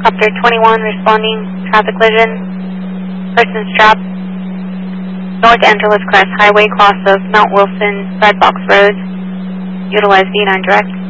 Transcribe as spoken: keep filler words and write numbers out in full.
Helicopter twenty-one responding, traffic collision, person strapped, North Angeles Crest Highway, cross of Mount Wilson, Red Box Road, utilize V nine direct.